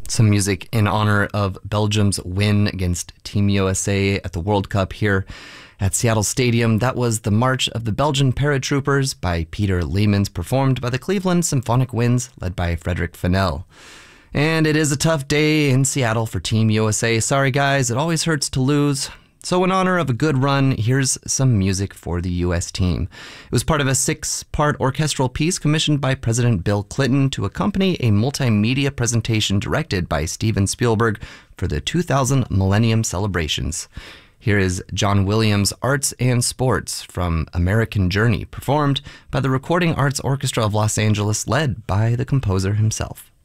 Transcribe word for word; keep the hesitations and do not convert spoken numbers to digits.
Some music in honor of Belgium's win against Team U S A at the World Cup here at Seattle Stadium. That was the March of the Belgian Paratroopers by Peter Leemans, performed by the Cleveland Symphonic Winds, led by Frederick Fennell. And it is a tough day in Seattle for Team U S A. Sorry guys, it always hurts to lose. So in honor of a good run, here's some music for the U S team. It was part of a six-part orchestral piece commissioned by President Bill Clinton to accompany a multimedia presentation directed by Steven Spielberg for the two thousand Millennium Celebrations. Here is John Williams' Arts and Sports from American Journey, performed by the Recording Arts Orchestra of Los Angeles, led by the composer himself.